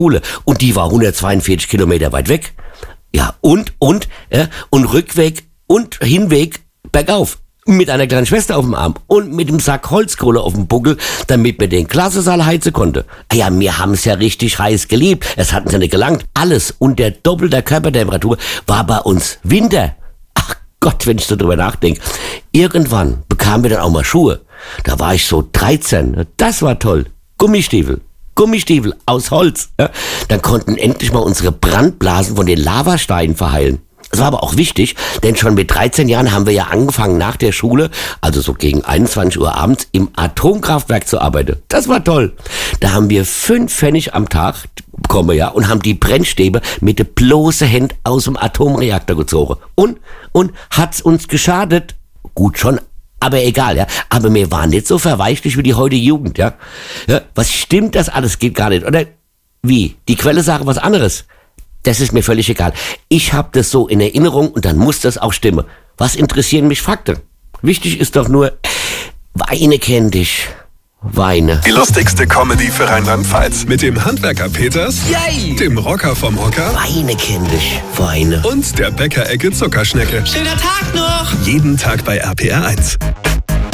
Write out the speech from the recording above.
Schule. Und die war 142 Kilometer weit weg. Ja, und Rückweg und Hinweg bergauf. Mit einer kleinen Schwester auf dem Arm und mit dem Sack Holzkohle auf dem Buckel, damit wir den Klassensaal heizen konnte. Ja, wir haben's ja richtig heiß geliebt. Es hat uns ja nicht gelangt. Alles unter doppelter Körpertemperatur war bei uns Winter. Ach Gott, wenn ich so drüber nachdenke. Irgendwann bekamen wir dann auch mal Schuhe. Da war ich so 13. Das war toll. Gummistiefel aus Holz. Ja. Dann konnten endlich mal unsere Brandblasen von den Lavasteinen verheilen. Das war aber auch wichtig, denn schon mit 13 Jahren haben wir ja angefangen nach der Schule, also so gegen 21 Uhr abends, im Atomkraftwerk zu arbeiten. Das war toll. Da haben wir 5 Pfennig am Tag bekommen, ja, und haben die Brennstäbe mit der bloßen Hand aus dem Atomreaktor gezogen. Und hat's uns geschadet? Gut schon, aber egal, ja. Aber wir waren nicht so verweichlich wie die heutige Jugend, ja. Was stimmt das alles? Geht gar nicht, oder? Wie? Die Quelle sagt was anderes. Das ist mir völlig egal. Ich habe das so in Erinnerung und dann muss das auch stimmen. Was interessieren mich Fakten? Wichtig ist doch nur, Weine kenn dich. Weine. Die lustigste Comedy für Rheinland-Pfalz. Mit dem Handwerker Peters, Yay! Dem Rocker vom Hocker Weine kenn dich. Weine. und der Bäckerecke Zuckerschnecke. Schöner Tag noch! Jeden Tag bei RPR 1.